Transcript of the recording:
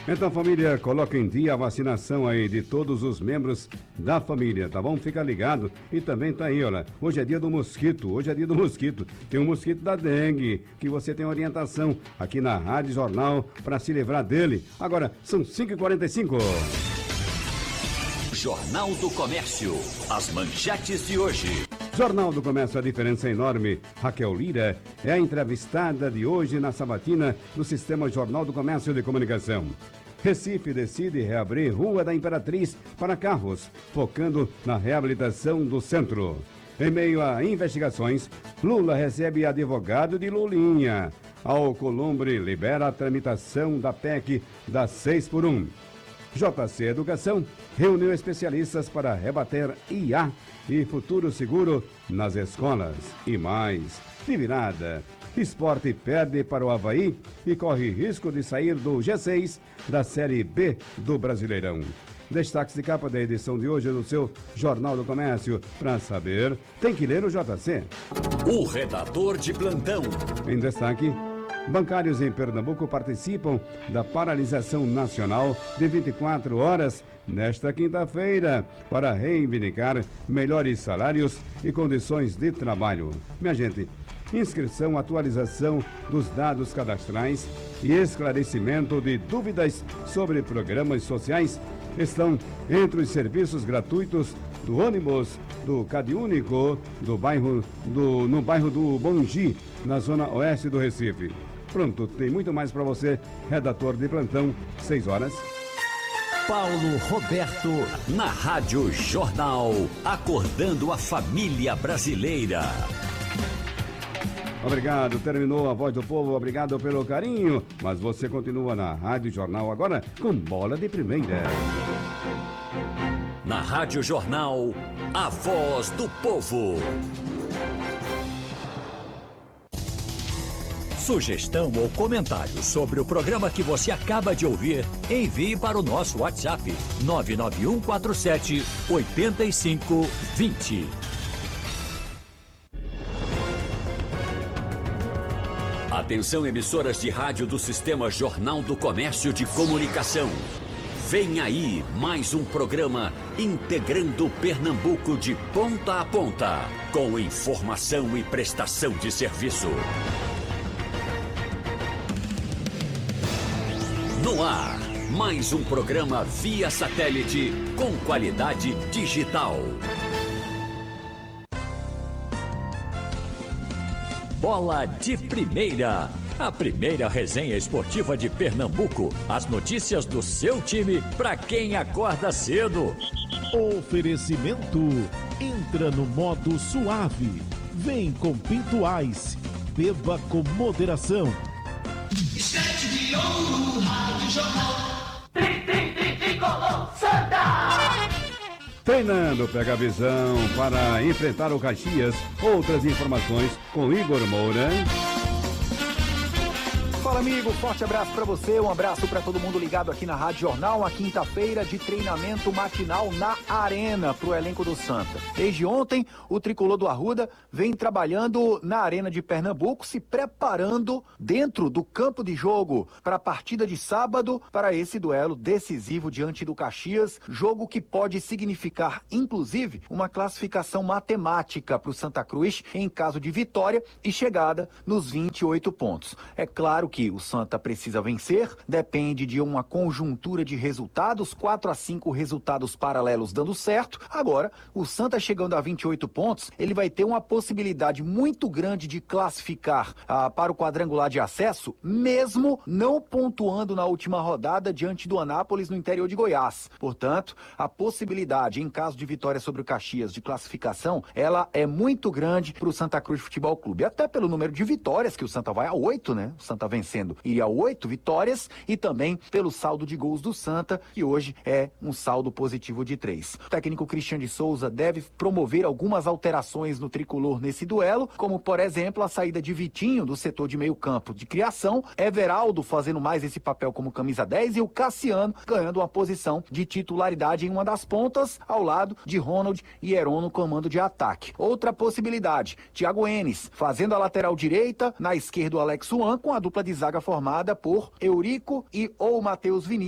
Então, família, coloca em dia a vacinação aí de todos os membros da família, tá bom? Fica ligado. E também tá aí, olha, hoje é dia do mosquito, Tem um mosquito da dengue, que você tem orientação aqui na Rádio Jornal para se livrar dele. Agora, são 5h45. Jornal do Comércio, as manchetes de hoje. Jornal do Comércio, a diferença é enorme. Raquel Lira é a entrevistada de hoje na sabatina do Sistema Jornal do Comércio de Comunicação. Recife decide reabrir Rua da Imperatriz para carros, focando na reabilitação do centro. Em meio a investigações, Lula recebe advogado de Lulinha. Alcolumbre libera a tramitação da PEC da 6x1. JC Educação reuniu especialistas para rebater IA e futuro seguro nas escolas. E mais, de virada, Esporte perde para o Avaí e corre risco de sair do G6 da Série B do Brasileirão. Destaques de capa da edição de hoje do seu Jornal do Comércio. Para saber, tem que ler o JC. O redator de plantão. Em destaque, bancários em Pernambuco participam da paralisação nacional de 24 horas nesta quinta-feira para reivindicar melhores salários e condições de trabalho. Minha gente, inscrição, atualização dos dados cadastrais e esclarecimento de dúvidas sobre programas sociais estão entre os serviços gratuitos do ônibus do CadÚnico no bairro do Bongi, na zona oeste do Recife. Pronto, tem muito mais para você, redator de plantão, 6 horas. Paulo Roberto, na Rádio Jornal, acordando a família brasileira. Obrigado, terminou a Voz do Povo, obrigado pelo carinho, mas você continua na Rádio Jornal agora com Bola de Primeira. Na Rádio Jornal, a Voz do Povo. Sugestão ou comentário sobre o programa que você acaba de ouvir, envie para o nosso WhatsApp 99147 8520. Atenção, emissoras de rádio do Sistema Jornal do Comércio de Comunicação. Vem aí mais um programa integrando Pernambuco de ponta a ponta, com informação e prestação de serviço. No ar, mais um programa via satélite com qualidade digital. Bola de Primeira, a primeira resenha esportiva de Pernambuco. As notícias do seu time para quem acorda cedo. Oferecimento, entra no modo suave. Vem com Pinto Ice, beba com moderação. Estante de ouro, Rádio Jornal. Tricolor Santa. Treinando, pega a visão para enfrentar o Caxias. Outras informações com Igor Moura. Fala, amigo, forte abraço pra você, um abraço pra todo mundo ligado aqui na Rádio Jornal, uma quinta-feira de treinamento matinal na Arena pro elenco do Santa. Desde ontem, o tricolor do Arruda vem trabalhando na Arena de Pernambuco, se preparando dentro do campo de jogo para a partida de sábado, para esse duelo decisivo diante do Caxias, jogo que pode significar, inclusive, uma classificação matemática pro Santa Cruz em caso de vitória e chegada nos 28 pontos. É claro que o Santa precisa vencer, depende de uma conjuntura de resultados, 4 a 5 resultados paralelos dando certo. Agora, o Santa chegando a 28 pontos, ele vai ter uma possibilidade muito grande de classificar para o quadrangular de acesso, mesmo não pontuando na última rodada diante do Anápolis no interior de Goiás. Portanto, a possibilidade, em caso de vitória sobre o Caxias de classificação, ela é muito grande para o Santa Cruz Futebol Clube, até pelo número de vitórias, que o Santa vai a 8, né? O Santa vencendo iria a 8 vitórias, e também pelo saldo de gols do Santa, que hoje é um saldo positivo de 3. O técnico Cristian de Souza deve promover algumas alterações no tricolor nesse duelo, como por exemplo a saída de Vitinho do setor de meio campo de criação, Everaldo fazendo mais esse papel como camisa 10 e o Cassiano ganhando uma posição de titularidade em uma das pontas, ao lado de Ronald e Heron no comando de ataque. Outra possibilidade, Thiago Enes fazendo a lateral direita, na esquerda o Alex Juan, com a dupla de zaga formada por Eurico e ou Matheus Vinícius